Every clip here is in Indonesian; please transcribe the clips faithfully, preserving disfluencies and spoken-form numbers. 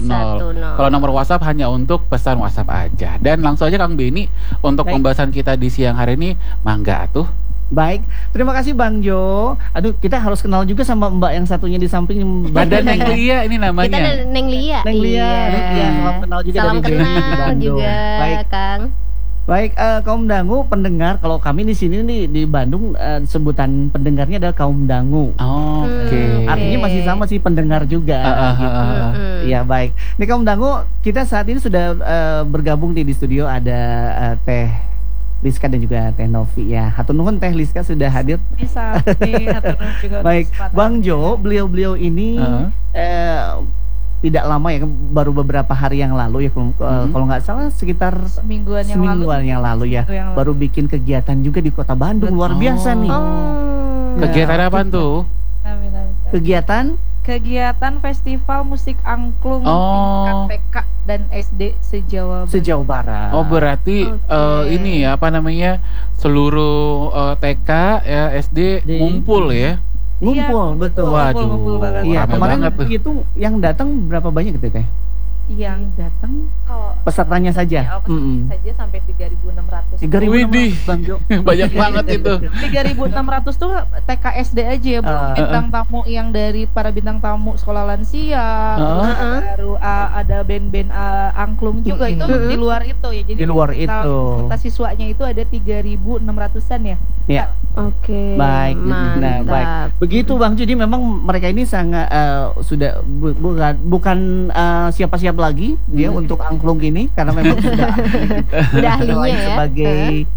nol. satu nol. Kalau nomor WhatsApp hanya untuk pesan WhatsApp aja. Dan langsung aja Kang Beni untuk Baik. pembahasan kita di siang hari ini, mangga atuh. Baik, terima kasih Bang Jo. Aduh, kita harus kenal juga sama Mbak yang satunya di samping. Ada Neng Lia ini Kita namanya. ada Neng Lia. Neng Lia, Neng Lia, salam kenal juga Salam dari Beni di kenal Bandung. juga, Baik. Kang. Baik, eh, kaum dangu pendengar. Kalau kami di sini nih di Bandung, eh, sebutan pendengarnya adalah kaum dangu. Oh, Oke. Hmm, Artinya Oke. masih sama sih pendengar juga. Ah, ah, gitu. ah, ah. Mm-mm. Iya baik. Nih kaum dangu, kita saat ini sudah eh, bergabung di di studio ada eh, Teh Liska dan juga Teh Novi ya. Hatur nuhun Teh Liska sudah hadir. Bisa nih, hatur nuhun juga Baik, kesempatan. Bang Jo, beliau-beliau ini Heeh. eh, tidak lama ya, baru beberapa hari yang lalu ya, kalau eh, Mhm. kalau nggak salah sekitar semingguan yang semingguan lalu yang lalu ya, Seminggu yang lalu. baru bikin kegiatan juga di Kota Bandung. Luar Betul. biasa nih. Oh. Kegiatan Ya, apa tuh? Amin, amin. Kegiatan Kegiatan festival musik angklung Oh. tingkat T K dan S D se-Jawa Barat. sejauh barat. Oh berarti Oke. eh, ini ya apa namanya seluruh eh, T K ya S D Di- ngumpul ya. Ngumpul, Iya, betul. ngumpul, Waduh. ngumpul banget. Iya, Rame kemarin banget tuh. itu yang datang berapa banyak gitu Teh? Yang datang kalau Pesertanya saja. ya, pesertanya Mm-mm. saja sampai tiga ribu enam ratus. tiga ribu Widih. Bang Jo. Banyak banget itu. tiga ribu enam ratus tuh T K S D aja ya, belum Ah. bintang tamu yang dari para bintang tamu sekolah lansia, terus Ah. baru ah, ada band-band ah, angklung juga itu Mm-mm. di luar itu ya. Jadi Di luar total itu. peserta siswanya itu ada tiga ribu enam ratusan ya. Ya. Oke. Baik, nah, Mantap. baik. Begitu Bang, jadi memang mereka ini sangat eh, sudah bu- bukan bukan eh, siapa-siapa lagi dia Hmm. untuk angklung ini karena memang sudah Udah ahlinya selain ya. sebagai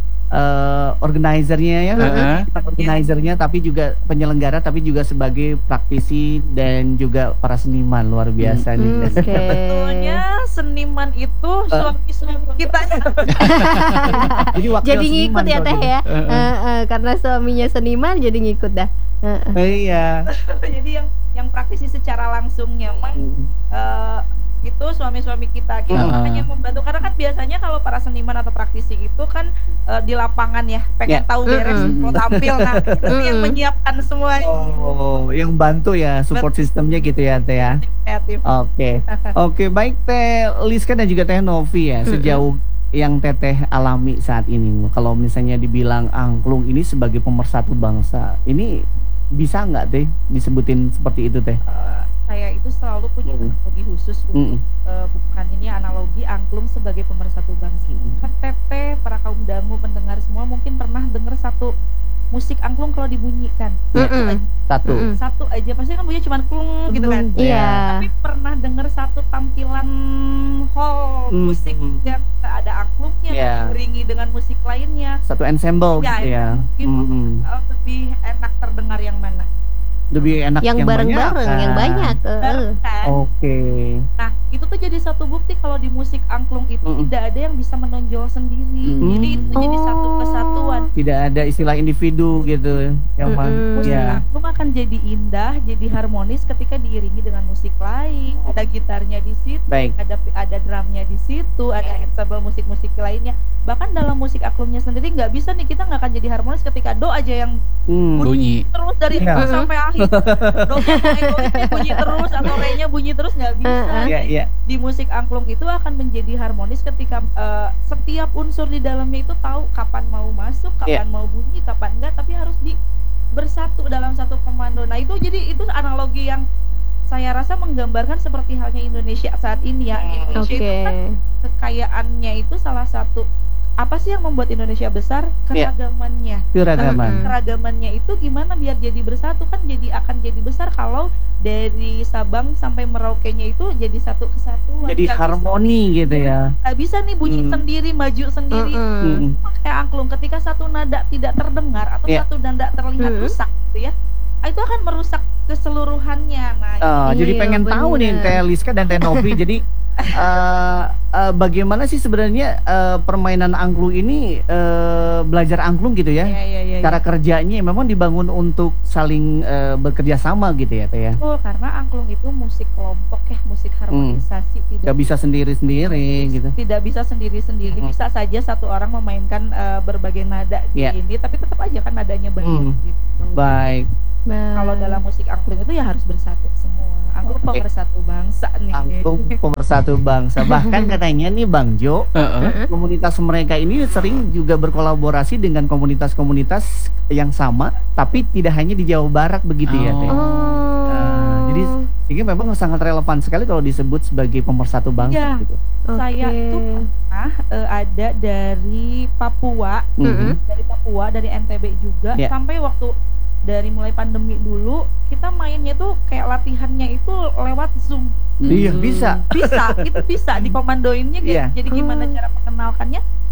eh, organizernya ya, Heeh. organizernya tapi juga penyelenggara tapi juga sebagai praktisi dan juga para seniman luar biasa nih. Hmm, Oke. Sebetulnya seniman itu suami-suami kita. Jadi wakil Jadi ngikut seniman ya kalau Teh gitu. ya. Heeh. Eh, eh, karena suaminya seniman jadi ngikut dah. Eh, eh. Eh, Iya. Jadi yang yang praktisi secara langsungnya memang eh, itu suami-suami kita kita Uh-uh. hanya membantu karena kan biasanya kalau para seniman atau praktisi itu kan eh, di lapangan ya pengen Ya. tahu beres Mm-mm. mau tampil nah itu yang Mm-mm. menyiapkan semua Oh, yang bantu ya support sistemnya gitu ya Teh ya. kreatif. Oke, oke baik Teh Liska dan juga Teh Novi ya, sejauh yang Teteh alami saat ini, kalau misalnya dibilang angklung ini sebagai pemersatu bangsa, ini bisa nggak Teh disebutin seperti itu Teh? Eh, saya itu selalu punya Mm. analogi khusus untuk Mm-mm. eh, bukan ini analogi angklung sebagai pemersatu bangsa. Mm. Kan teteh para kaum dangu pendengar semua mungkin pernah dengar satu musik angklung kalau dibunyikan satu Mm-mm. aja, Satu. Mm-mm. satu aja pasti kan bunyinya cuma klung gitu kan. Klung. Iya. Tapi pernah dengar satu tampilan hall Mm. musik yang ada angklungnya Iya. diiringi dengan musik lainnya. Satu ensemble Ya, gitu ya. mungkin Mm-mm. eh, lebih enak terdengar yang mana? Lebih enak Yang yang, bareng-bareng, banyak, yang kan? banyak. eh, eh. Bareng kan? Oke. Nah, itu tuh jadi satu bukti kalau di musik angklung itu Mm-mm. tidak ada yang bisa menonjol sendiri. Mm. Jadi itu jadi satu Oh. kesatuan. Tidak ada istilah individu gitu, yang Mm-mm. mana? Musik Ya. angklung akan jadi indah, jadi harmonis ketika diiringi dengan musik lain. Ada gitarnya di situ, Baik. ada ada drumnya di situ, ada ensemble musik-musik lainnya. Bahkan dalam musik angklungnya sendiri nggak bisa nih kita nggak akan jadi harmonis ketika do aja yang Hmm. Bunyi. terus dari Iya. awal sampai akhir. Do egoisnya bunyi terus atau re-nya bunyi terus nggak bisa. Uh-uh. Ya, ya. Di musik angklung itu akan menjadi harmonis ketika eh, setiap unsur di dalamnya itu tahu kapan mau masuk, kapan mau bunyi, kapan enggak, tapi harus di bersatu dalam satu komando. Nah, itu jadi itu analogi yang saya rasa menggambarkan seperti halnya Indonesia saat ini ya. Indonesia Oke. itu kan kekayaannya itu salah satu apa sih yang membuat Indonesia besar? Iya. Keragamannya. Keragaman. Mm-mm. Keragamannya itu gimana biar jadi bersatu kan jadi akan jadi besar kalau dari Sabang sampai Merauke-nya itu jadi satu kesatuan. Jadi Nggak harmoni gitu ya. Bisa, nggak bisa nih bunyi Hmm. sendiri, maju sendiri. Mm-mm. Mm-mm. Sama kayak angklung ketika satu nada tidak terdengar atau Iya. satu nada terlihat Hmm. rusak gitu ya. ah, Itu akan merusak keseluruhannya. Nah, Oh, Iya, jadi pengen tahu nih bener. Teh Liska dan Teh Novi. Jadi eh, eh, bagaimana sih sebenarnya eh, permainan angklung ini, eh, belajar angklung gitu ya? ya, ya, ya, Cara ya. kerjanya memang dibangun untuk saling eh, bekerja sama gitu ya Teh ya. Betul, karena angklung itu musik kelompok ya, musik harmonisasi tidak Gak bisa sendiri-sendiri gitu. tidak bisa sendiri-sendiri. Mm. Bisa saja satu orang memainkan eh, berbagai nada di Iya. ini, tapi tetap aja kan nadanya banyak Mm. gitu. Baik. Ba- Kalau dalam musik angklung itu ya harus bersatu semua. Angklung Pemersatu Bangsa nih. Angklung Pemersatu Bangsa. Bahkan katanya nih Bang Jo, Heeh. komunitas mereka ini sering juga berkolaborasi dengan komunitas-komunitas yang sama, tapi tidak hanya di Jawa Barat begitu ya, Teh. Oh. Nah, jadi sehingga memang sangat relevan sekali kalau disebut sebagai pemersatu bangsa Iya. gitu. Saya Oke. itu pernah eh, ada dari Papua, Mhm. dari Papua, dari N T B juga, Ya. sampai waktu dari mulai pandemi dulu kita mainnya tuh kayak latihannya itu lewat Zoom. Iya, bisa. Bisa, itu bisa dikomandoinnya gitu. Iya. Jadi gimana Oh. cara mengenalkannya?